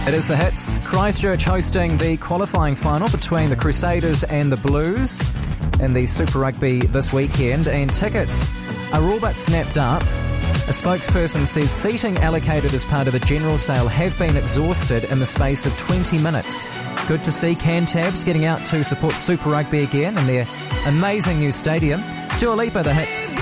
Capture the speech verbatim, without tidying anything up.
It is the Hits. Christchurch hosting the qualifying final between the Crusaders and the Blues in the Super Rugby this weekend, and tickets are all but snapped up. A spokesperson says seating allocated as part of the general sale have been exhausted in the space of twenty minutes. Good to see Cantabs getting out to support Super Rugby again in their amazing new stadium. Dua Lipa, the Hits.